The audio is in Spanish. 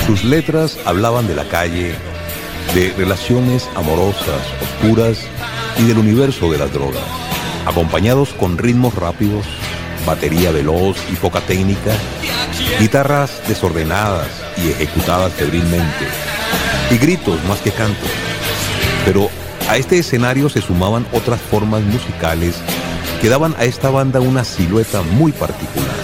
Sus letras hablaban de la calle, de relaciones amorosas, oscuras y del universo de las drogas, acompañados con ritmos rápidos, batería veloz y poca técnica, guitarras desordenadas y ejecutadas febrilmente, y gritos más que canto. Pero a este escenario se sumaban otras formas musicales que daban a esta banda una silueta muy particular.